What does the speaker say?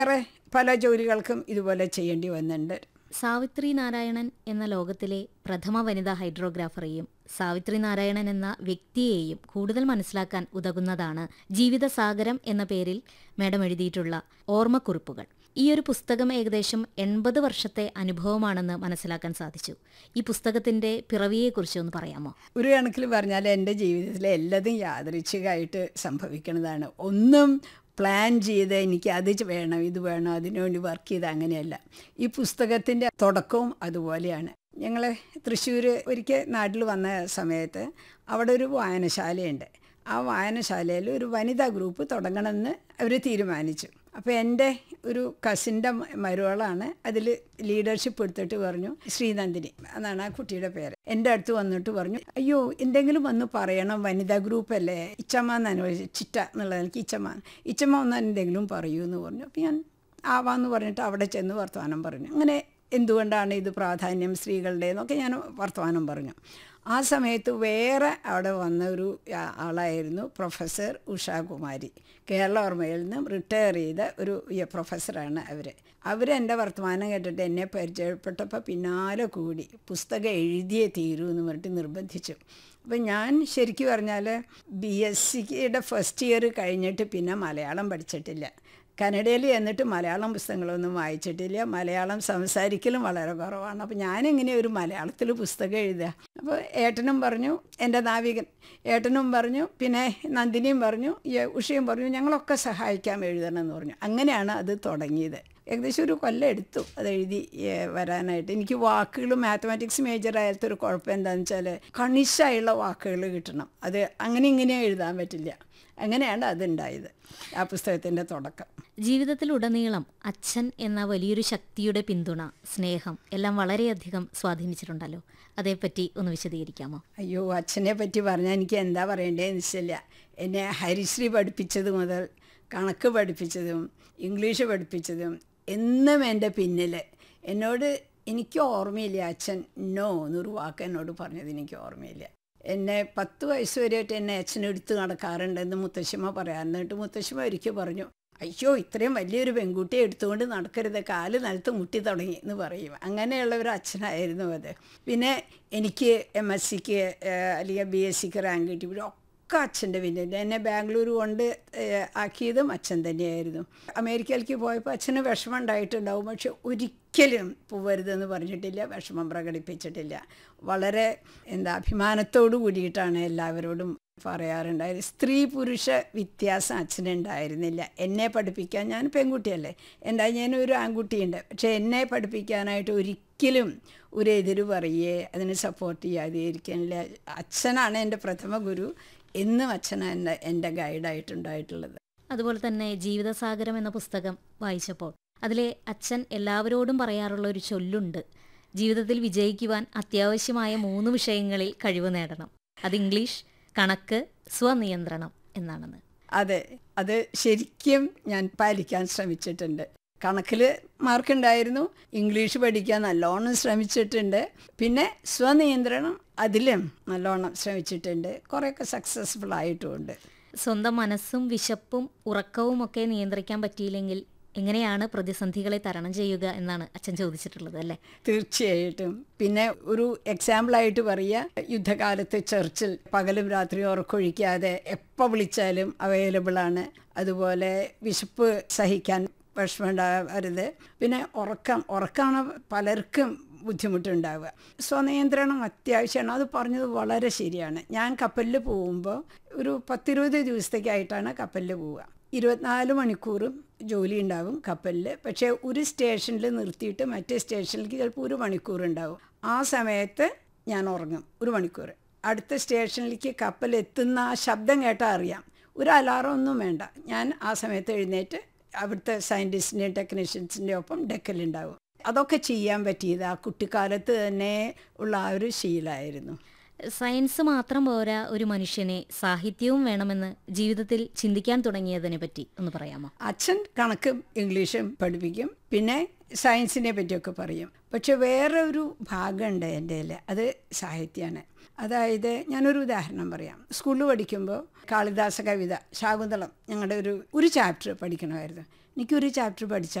വേറെ പല ജോലികൾക്കും ഇതുപോലെ ചെയ്യേണ്ടി വന്നിട്ടുണ്ട്. സാവിത്രി നാരായണൻ എന്ന ലോകത്തിലെ പ്രഥമ വനിതാ ഹൈഡ്രോഗ്രാഫറെയും സാവിത്രി നാരായണൻ എന്ന വ്യക്തിയെയും കൂടുതൽ മനസ്സിലാക്കാൻ ഉതകുന്നതാണ് ജീവിതസാഗരം എന്ന പേരിൽ മാഡം എഴുതിയിട്ടുള്ള ഓർമ്മക്കുറിപ്പുകൾ. ഈ ഒരു പുസ്തകം ഏകദേശം 80 വർഷത്തെ അനുഭവമാണെന്ന് മനസ്സിലാക്കാൻ സാധിച്ചു. ഈ പുസ്തകത്തിന്റെ പിറവിയെക്കുറിച്ച് ഒന്ന് പറയാമോ? ഒരു കണക്കിൽ പറഞ്ഞാൽ എൻ്റെ ജീവിതത്തിലെ എല്ലാതും യാദൃച്ഛികമായിട്ട് സംഭവിക്കുന്നതാണ്. ഒന്നും പ്ലാൻ ചെയ്ത് എനിക്ക് അത് വേണം ഇത് വേണം അതിനുവേണ്ടി വർക്ക് ചെയ്ത് അങ്ങനെയല്ല. ഈ പുസ്തകത്തിൻ്റെ തുടക്കവും അതുപോലെയാണ്. ഞങ്ങൾ തൃശ്ശൂർ ഒരിക്കൽ നാട്ടിൽ വന്ന സമയത്ത് അവിടെ ഒരു വായനശാലയുണ്ട്. ആ വായനശാലയിൽ ഒരു വനിതാ ഗ്രൂപ്പ് തുടങ്ങണമെന്ന് അവർ തീരുമാനിച്ചു. അപ്പോൾ എൻ്റെ ഒരു കസിൻ്റെ മരുമകളാണ് അതിൽ ലീഡർഷിപ്പ് എടുത്തിട്ട് പറഞ്ഞു, ശ്രീനന്ദിനി എന്നാണ് ആ കുട്ടിയുടെ പേര്. എൻ്റെ അടുത്ത് വന്നിട്ട് പറഞ്ഞു, അയ്യോ എന്തെങ്കിലും വന്ന് പറയണം, വനിതാ ഗ്രൂപ്പല്ലേ, ഇച്ചമ്മ എന്നാണ് ചിറ്റ എന്നുള്ളത്, എനിക്ക് ഇച്ചമ്മ ഒന്ന് എന്തെങ്കിലും പറയൂ എന്ന് പറഞ്ഞു. അപ്പോൾ ഞാൻ ആവാന്ന് പറഞ്ഞിട്ട് അവിടെ ചെന്ന് വർത്തമാനം പറഞ്ഞു. അങ്ങനെ എന്തുകൊണ്ടാണ് ഇത് പ്രാധാന്യം സ്ത്രീകളുടെ എന്നൊക്കെ ഞാൻ വർത്തമാനം പറഞ്ഞു. ആ സമയത്ത് വേറെ അവിടെ വന്ന ഒരു ആളായിരുന്നു പ്രൊഫസർ ഉഷാകുമാരി. കേരള ഓർമ്മയിൽ നിന്നും റിട്ടയർ ചെയ്ത ഒരു പ്രൊഫസറാണ് അവരെൻ്റെ വർത്തമാനം കേട്ടിട്ട് എന്നെ പരിചയപ്പെട്ടപ്പോൾ പിന്നാലെ കൂടി പുസ്തകം എഴുതിയേ തീരൂ എന്ന് പറഞ്ഞിട്ട് നിർബന്ധിച്ചു. അപ്പം ഞാൻ ശരിക്കും പറഞ്ഞാൽ BScയുടെ ഫസ്റ്റ് ഇയർ കഴിഞ്ഞിട്ട് പിന്നെ മലയാളം പഠിച്ചിട്ടില്ല. കന്നഡയിൽ എന്നിട്ട് മലയാളം പുസ്തകങ്ങളൊന്നും വായിച്ചിട്ടില്ല. മലയാളം സംസാരിക്കലും വളരെ കുറവാണ്. അപ്പോൾ ഞാനെങ്ങനെ ഒരു മലയാളത്തിൽ പുസ്തകം എഴുതുക? അപ്പോൾ ഏട്ടനും പറഞ്ഞു, എൻ്റെ നാവികൻ ഏട്ടനും പറഞ്ഞു, പിന്നെ നന്ദിനിയും പറഞ്ഞു, ഉഷയും പറഞ്ഞു, ഞങ്ങളൊക്കെ സഹായിക്കാം എഴുതണമെന്ന് പറഞ്ഞു. അങ്ങനെയാണ് അത് തുടങ്ങിയത്. ഏകദേശം ഒരു കൊല്ലം എടുത്തു അത് എഴുതി വരാനായിട്ട്. എനിക്ക് വാക്കുകൾ മാത്തമാറ്റിക്സ് മേജർ ആയാലത്തെ ഒരു കുഴപ്പം എന്താണെന്ന് വെച്ചാൽ കണിശായുള്ള വാക്കുകൾ കിട്ടണം. അത് അങ്ങനെ ഇങ്ങനെ എഴുതാൻ പറ്റില്ല. അങ്ങനെയാണ് അതുണ്ടായത്, ആ പുസ്തകത്തിൻ്റെ തുടക്കം. ജീവിതത്തിലുടനീളം അച്ഛൻ എന്ന വലിയൊരു ശക്തിയുടെ പിന്തുണ, സ്നേഹം എല്ലാം വളരെയധികം സ്വാധീനിച്ചിട്ടുണ്ടല്ലോ. അതേപ്പറ്റി ഒന്ന് വിശദീകരിക്കാമോ? അയ്യോ, അച്ഛനെ പറ്റി പറഞ്ഞാൽ എനിക്ക് എന്താ പറയേണ്ടതെന്ന് വെച്ചില്ല. എന്നെ ഹരിശ്രീ പഠിപ്പിച്ചത് മുതൽ കണക്ക് പഠിപ്പിച്ചതും ഇംഗ്ലീഷ് പഠിപ്പിച്ചതും എന്നും എൻ്റെ പിന്നിൽ എന്നോട് എനിക്ക് ഓർമ്മയില്ല അച്ഛൻ നോ എന്നൊരു വാക്ക് എന്നോട് പറഞ്ഞത് എനിക്ക് ഓർമ്മയില്ല. എന്നെ 10 വയസ്സ് വരെയായിട്ട് എന്നെ അച്ഛനെടുത്ത് നടക്കാറുണ്ടെന്ന് മുത്തശ്ശിമ്മ പറയാറുണ്ട്. എന്നിട്ട് മുത്തശ്ശിമ്മ ഒരിക്കൽ പറഞ്ഞു, അയ്യോ ഇത്രയും വലിയൊരു പെൺകുട്ടിയെ എടുത്തുകൊണ്ട് നടക്കരുത്, കാല് നിലത്ത് മുട്ടി തുടങ്ങി എന്ന് പറയും. അങ്ങനെയുള്ള ഒരു അച്ഛനായിരുന്നു അത്. പിന്നെ എനിക്ക് MScക്ക് അല്ലെങ്കിൽ BScക്ക് റാങ്ക് കിട്ടി ഒക്കെ അച്ഛൻ്റെ പിന്നിൽ. എന്നെ ബാംഗ്ലൂർ കൊണ്ട് ആക്കിയതും അച്ഛൻ തന്നെയായിരുന്നു. അമേരിക്കയിലേക്ക് പോയപ്പോൾ അച്ഛന് വിഷമം ഉണ്ടായിട്ടുണ്ടാവും, പക്ഷെ ഒരിക്കലും പോവരുതെന്ന് പറഞ്ഞിട്ടില്ല, വിഷമം പ്രകടിപ്പിച്ചിട്ടില്ല. വളരെ അഭിമാനത്തോടു കൂടിയിട്ടാണ് എല്ലാവരോടും പറയാറുണ്ടായത്. സ്ത്രീ പുരുഷ വ്യത്യാസം അച്ഛനുണ്ടായിരുന്നില്ല. എന്നെ പഠിപ്പിക്കാൻ, ഞാൻ പെൺകുട്ടിയല്ലേ, എൻ്റെ ഞാനൊരു ആൺകുട്ടിയുണ്ട്, പക്ഷേ എന്നെ പഠിപ്പിക്കാനായിട്ട് ഒരിക്കലും ഒരു എതിര് പറയേ അതിന് സപ്പോർട്ട് ചെയ്യാതെ ഇരിക്കാനില്ല. അച്ഛനാണ് എൻ്റെ പ്രഥമ ഗുരു. എന്നും അച്ഛനാണ് എൻ്റെ ഗൈഡായിട്ടുണ്ടായിട്ടുള്ളത്. അതുപോലെ തന്നെ ജീവിതസാഗരം എന്ന പുസ്തകം വായിച്ചപ്പോൾ അതിലെ അച്ഛൻ എല്ലാവരോടും പറയാറുള്ള ഒരു ചൊല്ലുണ്ട്, ജീവിതത്തിൽ വിജയിക്കുവാൻ അത്യാവശ്യമായ 3 വിഷയങ്ങളിൽ കഴിവ് നേടണം. അത് ഇംഗ്ലീഷ്, കണക്ക്, സ്വനിയന്ത്രണം എന്നാണെന്ന്. അതെ, അത് ശരിക്കും ഞാൻ പാലിക്കാൻ ശ്രമിച്ചിട്ടുണ്ട്. കണക്കിൽ മാർക്കുണ്ടായിരുന്നു, ഇംഗ്ലീഷ് പഠിക്കാൻ നല്ലോണം ശ്രമിച്ചിട്ടുണ്ട്, പിന്നെ സ്വനിയന്ത്രണം അതിലും നല്ലോണം ശ്രമിച്ചിട്ടുണ്ട്. കുറേയൊക്കെ സക്സസ്ഫുൾ ആയിട്ടുമുണ്ട്. സ്വന്തം മനസ്സും വിശപ്പും ഉറക്കവും ഒക്കെ നിയന്ത്രിക്കാൻ പറ്റിയില്ലെങ്കിൽ എങ്ങനെയാണ് പ്രതിസന്ധികളെ തരണം ചെയ്യുക എന്നാണ് അച്ഛൻ ചോദിച്ചിട്ടുള്ളത് അല്ലേ? തീർച്ചയായിട്ടും. പിന്നെ ഒരു എക്സാമ്പിളായിട്ട് പറയുക, യുദ്ധകാലത്ത് ചർച്ചിൽ പകലും രാത്രിയും ഉറക്കൊഴിക്കാതെ എപ്പോൾ വിളിച്ചാലും അവൈലബിളാണ്. അതുപോലെ വിശപ്പ് സഹിക്കാൻ വിഷമം ഉണ്ടാവരുത്. പിന്നെ ഉറക്കമാണ് പലർക്കും ബുദ്ധിമുട്ടുണ്ടാവുക. സ്വനിയന്ത്രണം അത്യാവശ്യമാണ്. അത് പറഞ്ഞത് വളരെ ശരിയാണ്. ഞാൻ കപ്പലിൽ പോകുമ്പോൾ ഒരു 10-20 ദിവസത്തേക്കായിട്ടാണ് കപ്പലിൽ പോവുക. 24 മണിക്കൂറും ജോലി ഉണ്ടാവും കപ്പലിൽ. പക്ഷേ ഒരു സ്റ്റേഷനിൽ നിർത്തിയിട്ട് മറ്റേ സ്റ്റേഷനിലേക്ക് ചിലപ്പോൾ 1 മണിക്കൂർ ഉണ്ടാവും. ആ സമയത്ത് ഞാൻ ഉറങ്ങും 1 മണിക്കൂർ. അടുത്ത സ്റ്റേഷനിലേക്ക് കപ്പൽ എത്തുന്ന ആ ശബ്ദം കേട്ടാൽ അറിയാം. ഒരു അലാറം ഒന്നും വേണ്ട. ഞാൻ ആ സമയത്ത് എഴുന്നേറ്റ് അവിടുത്തെ സയൻറ്റിസ്റ്റിൻ്റെയും ടെക്നീഷ്യൻസിൻ്റെയും ഒപ്പം ഡെക്കലുണ്ടാവും. അതൊക്കെ ചെയ്യാൻ പറ്റിയത് ആ കുട്ടിക്കാലത്ത് തന്നെ ഉള്ള ആ ഒരു ശീലമായിരുന്നു. സയൻസ് മാത്രം പോരാ, ഒരു മനുഷ്യനെ സാഹിത്യവും വേണമെന്ന് ജീവിതത്തിൽ ചിന്തിക്കാൻ തുടങ്ങിയതിനെ പറ്റി ഒന്ന് പറയാമോ? അച്ഛൻ കണക്കും ഇംഗ്ലീഷും പഠിപ്പിക്കും, പിന്നെ സയൻസിനെ പറ്റിയൊക്കെ പറയും. പക്ഷെ വേറെ ഒരു ഭാഗമുണ്ട് എൻ്റെ കയ്യിൽ, അത് സാഹിത്യമാണ്. അതായത് ഞാനൊരു ഉദാഹരണം പറയാം. സ്കൂളിൽ പഠിക്കുമ്പോൾ കാളിദാസ കവിത ശാകുന്തളം ഞങ്ങളുടെ ഒരു ചാപ്റ്റർ പഠിക്കണമായിരുന്നു. എനിക്കൊരു ചാപ്റ്റർ പഠിച്ചാൽ